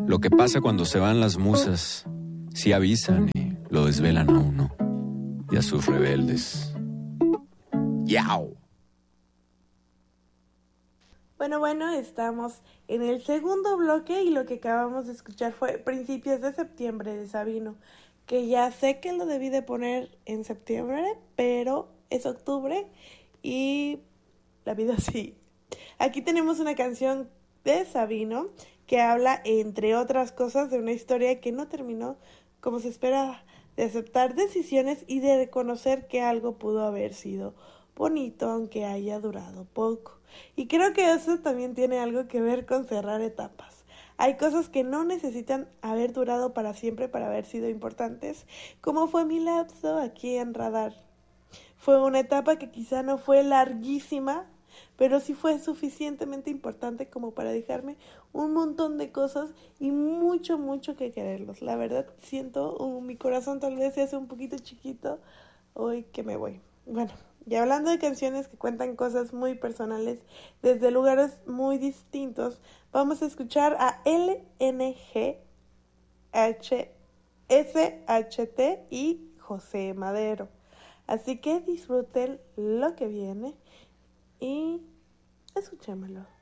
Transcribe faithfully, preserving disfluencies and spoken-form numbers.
Lo que pasa cuando se van las musas, sí avisan y lo desvelan a uno y a sus rebeldes. ¡Yao! Bueno, bueno, estamos en el segundo bloque y lo que acabamos de escuchar fue Principios de Septiembre de Sabino, que ya sé que lo debí de poner en septiembre, pero es octubre y la vida sí. Aquí tenemos una canción de Sabino que habla, entre otras cosas, de una historia que no terminó como se esperaba, de aceptar decisiones y de reconocer que algo pudo haber sido bonito aunque haya durado poco. Y creo que eso también tiene algo que ver con cerrar etapas. Hay cosas que no necesitan haber durado para siempre para haber sido importantes, como fue mi lapso aquí en Radar. Fue una etapa que quizá no fue larguísima, pero sí fue suficientemente importante como para dejarme un montón de cosas y mucho, mucho que quererlos. La verdad, siento, uh, mi corazón tal vez se hace un poquito chiquito hoy que me voy. Bueno, y hablando de canciones que cuentan cosas muy personales desde lugares muy distintos, vamos a escuchar a L N G, S H T y José Madero. Así que disfruten lo que viene y escuchémoslo.